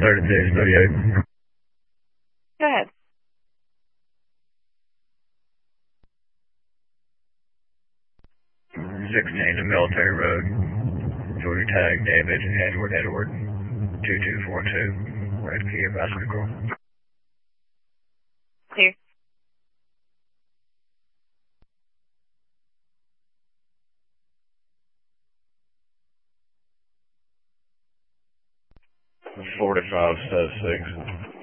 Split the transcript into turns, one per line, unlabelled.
3638.
Go ahead.
16 to Military Road. Georgia Tag, David, Edward, 2242. Red Kia Bicycle.
Clear.
$45.6.